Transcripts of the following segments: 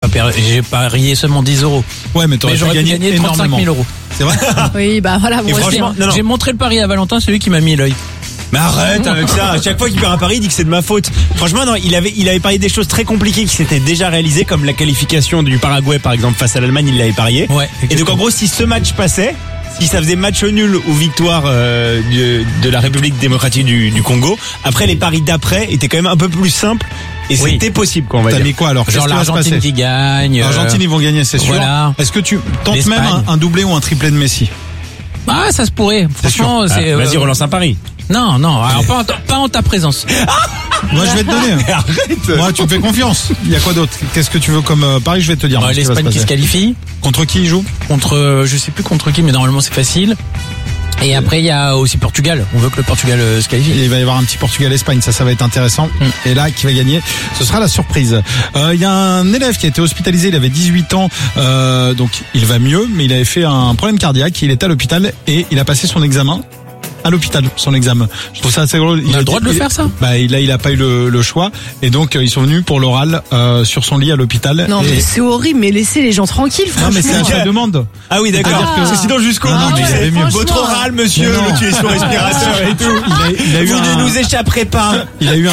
j'ai parié seulement 10 €. Ouais, mais t'aurais j'aurais pu gagné gagner 35 énormément. 000 €. C'est vrai? Oui, bah voilà. Et Bon, franchement, non. J'ai montré le pari à Valentin, c'est lui qui m'a mis l'œil. Mais arrête avec ça. À chaque fois qu'il perd un pari, il dit que c'est de ma faute. Franchement, non, il avait parié des choses très compliquées qui s'étaient déjà réalisées, comme la qualification du Paraguay, par exemple, face à l'Allemagne, il l'avait parié. Ouais. Et donc, en gros, si ce match passait, si ça faisait match nul ou victoire de la République démocratique du Congo, après, les paris d'après étaient quand même un peu plus simples. Et Oui. c'était possible, quoi, on va T'as dire. mis quoi alors? Genre Qu'est-ce qui va se l'Argentine passer? qui gagne. L'Argentine, ils vont gagner, c'est sûr. Voilà. Est-ce que tu tentes L'Espagne. même un doublé ou un triplé de Messi? Ah, ça se pourrait. Franchement, Ah, c'est. vas-y, relance un pari. Non, alors pas en ta présence. Moi, je vais te donner. Mais arrête. Moi, tu me fais confiance. Il y a quoi d'autre? Qu'est-ce que tu veux comme pari? Je vais te dire. ce qui va se L'Espagne qui se passer. qualifie Contre qui il joue? contre, je sais plus contre qui, mais normalement c'est facile. Et après il y a aussi Portugal. On veut que le Portugal se qualifie. Il va y avoir un petit Portugal-Espagne, ça va être intéressant. Et là, qui va gagner, ce sera la surprise. Il y a un élève qui a été hospitalisé, il avait 18 ans, donc il va mieux, mais il avait fait un problème cardiaque, il était à l'hôpital et il a passé son examen à l'hôpital, son examen. Je trouve ça assez drôle. Il a le droit de le faire, ça? Bah, il a pas eu le choix. Et donc, ils sont venus pour l'oral, sur son lit à l'hôpital. Non, Et- mais c'est horrible, mais laissez les gens tranquilles, non, franchement. mais c'est à sa demande. Ah oui, d'accord. C'est-à-dire que- Parce que sinon, jusqu'au Non, bout, mais tu il sais, avait mieux. votre oral, monsieur, Non, non. tu es sous respiration et tout. Il a eu Vous ne nous échapperez pas. Il a eu un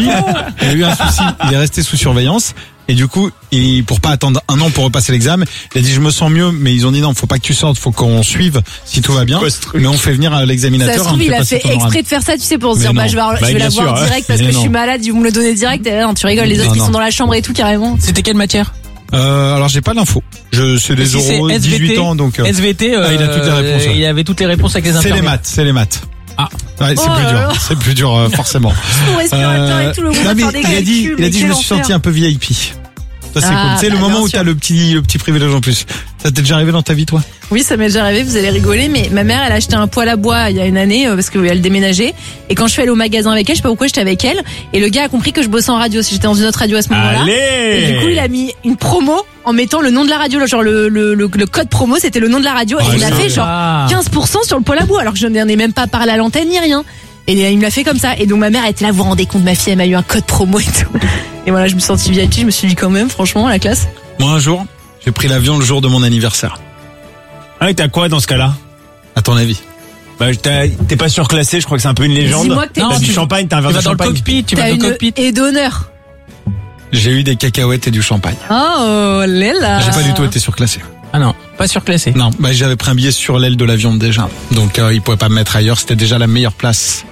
souci. Il est resté sous surveillance. Et du coup, pour pas attendre un an pour repasser l'examen, il a dit je me sens mieux, mais ils ont dit non, faut pas que tu sortes, faut qu'on suive si tout va bien. Quoi, ce truc? Mais on fait venir Ça l'examinateur. se et on trouve, te il a passer fait ton oral. exprès de faire ça, tu sais, pour se Mais dire, non. je vais bien la sûr, voir hein. direct parce Mais que je suis non. malade, vous me le donnez direct. Non, tu rigoles, les autres Non, qui non. sont dans la chambre et tout, carrément. C'était quelle matière? Alors j'ai pas l'info. C'est des Si c'est euros, 18 ans, donc SVT, il a toutes les réponses, ouais. il avait toutes les réponses avec les c'est infirmières. les maths. Ah. Ouais, c'est Oh plus là dur. là. C'est plus dur, forcément. Mon respirateur et tout, le monde non, va mais faire des il a dit, calculs, je mais me suis quel senti enfer. un peu VIP. Ça c'est Ah, cool. C'est le bah, moment bien où sûr. t'as le petit privilège en plus. Ça t'est déjà arrivé dans ta vie, toi? Oui, ça m'est déjà arrivé, vous allez rigoler, mais ma mère, elle a acheté un poêle à bois il y a une année parce qu'elle déménageait. Et quand je suis allée au magasin avec elle, je sais pas pourquoi j'étais avec elle, et le gars a compris que je bossais en radio, si j'étais dans une autre radio à ce moment-là. Et du coup, il a mis une promo en mettant le nom de la radio, genre le code promo, c'était le nom de la radio, et il m'a fait genre Ah. 15% sur le poêle à bois, alors que je n'en ai même pas parlé à l'antenne ni rien. Et il me l'a fait comme ça. Et donc ma mère était là, vous vous rendez compte, ma fille, elle m'a eu un code promo et tout. Et voilà, je me suis sentie VIP, je me suis dit quand même, franchement, la classe. Moi un jour, j'ai pris l'avion le jour de mon anniversaire. Ah, et t'as quoi dans ce cas-là? À ton avis? Bah, t'es pas surclassé, je crois que c'est un peu une légende. Dis-moi que t'es Non, T'as pas du tu- champagne, t'as un Tu verre vas de dans le champagne. cockpit, tu vas T'as dans le une cockpit. et d'honneur. J'ai eu des cacahuètes et du champagne. Oh, là. J'ai pas du tout été surclassé. Ah non, pas surclassé. Non, bah j'avais pris un billet sur l'aile de l'avion déjà. Donc il pouvait pas me mettre ailleurs, c'était déjà la meilleure place.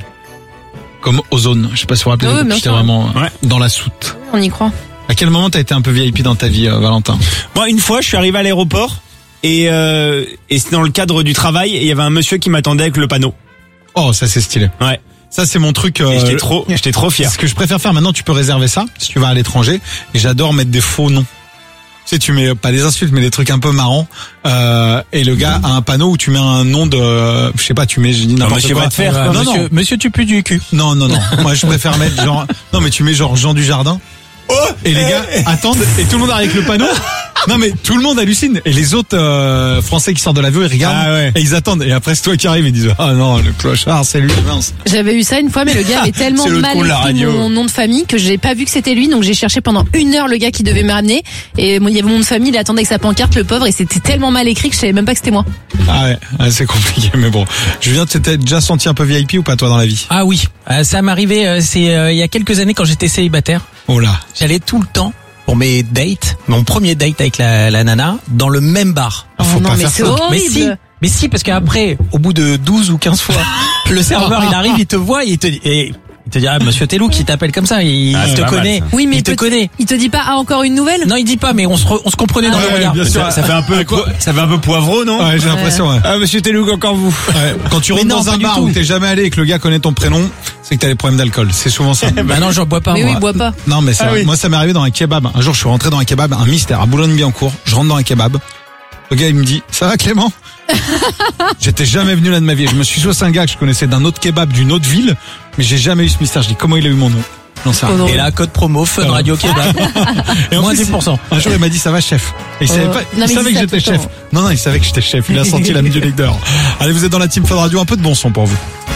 Comme Ozone, je sais pas si vous vous rappelez, Ah oui, bien j'étais sûr. vraiment Ouais. dans la soute. On y croit. À quel moment t'as été un peu VIP dans ta vie, Valentin? Moi, une fois, je suis arrivé à l'aéroport et c'était dans le cadre du travail et il y avait un monsieur qui m'attendait avec le panneau. Oh, ça c'est stylé. Ouais. Ça c'est mon truc. Et j'étais trop fier. Ce que je préfère faire maintenant, tu peux réserver ça si tu vas à l'étranger. Et j'adore mettre des faux noms. Tu sais, tu mets pas des insultes, mais des trucs un peu marrants. Et le gars a un panneau où tu mets un nom de, je sais pas, tu mets, je dis n'importe monsieur quoi. va te faire, Non, non, Monsieur tu pues du cul. non. Moi, je préfère mettre genre, non, mais tu mets genre Jean Dujardin. Et les gars attendent et tout le monde arrive avec le panneau. Non mais tout le monde hallucine et les autres Français qui sortent de l'avion ils regardent Ah ouais. et ils attendent et après c'est toi qui arrives et ils disent ah non le clochard c'est lui mince. J'avais eu ça une fois, mais le gars avait tellement C'est l'autre mal con de la écrit radio. mon nom de famille que j'ai pas vu que c'était lui, donc j'ai cherché pendant 1 heure le gars qui devait me ramener. Et moi, il y avait mon nom de famille, il attendait avec sa pancarte, le pauvre, et c'était tellement mal écrit que je savais même pas que c'était moi. Ah ouais c'est compliqué mais bon. Julien tu t'es déjà senti un peu VIP ou pas toi dans la vie? Ah oui, ça m'est arrivé, c'est il y a quelques années quand j'étais célibataire. Oh là. J'allais tout le temps pour mes dates, mon premier date avec la nana, dans le même bar. Ah, faut Oh non, pas mais faire c'est ça. horrible. Mais si, parce qu'après, au bout de 12 ou 15 fois, le serveur, il arrive, il te voit, il te dit, ah, monsieur Telou qui t'appelle comme ça, il Ah, c'est te pas mal, connaît. ça. Oui, mais il te connaît. Il te dit pas, ah, encore une nouvelle? Non, il dit pas, mais on se comprenait dans Ah le ouais, regard. bien sûr. Ça fait un peu poivreau, non? Ouais j'ai l'impression ouais. Ah, monsieur Telouk, encore vous. Ouais. Quand tu Mais rentres non, dans pas un du bar tout. où t'es jamais allé et que le gars connaît ton prénom, c'est que t'as des problèmes d'alcool. C'est souvent ça. Bah non, j'en bois pas, Mais moi. oui, bois pas. Non mais c'est Ah vrai. oui. Moi ça m'est arrivé dans un kebab. Un jour je suis rentré dans un kebab, un mystère à Boulogne-Billancourt. Je rentre dans un kebab. Le gars il me dit ça va Clément? J'étais jamais venu là de ma vie. Je me suis dit c'est un gars que je connaissais d'un autre kebab d'une autre ville, mais j'ai jamais eu ce mystère. Je dis comment il a eu mon nom? Non ça. Oh non. Et là, code promo, Fun Ah. Radio Kebab. Et en Moins plus, 10%. Un jour il m'a dit ça va chef. Et il savait pas. Non, mais Il il savait dit que ça j'étais tout le chef. temps. Non il savait que j'étais chef. Il a senti la musique d'heure. Allez vous êtes dans la team Fun Radio, un peu de bon son pour vous.